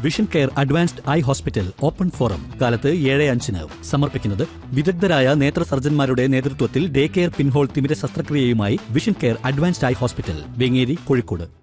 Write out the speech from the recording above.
Vision care advanced eye hospital open forum കാലത്ത് 7:05 സമർപ്പിക്കുന്നത് വിദഗ്ധരായ നേത്ര സർജന്മാരുടെ നേതൃത്വത്തിൽ ഡേ കെയർ പിൻഹോൾ തിമിര ശസ്ത്രക്രിയയുമായി vision care advanced eye hospital Vengeri, Kozhikode.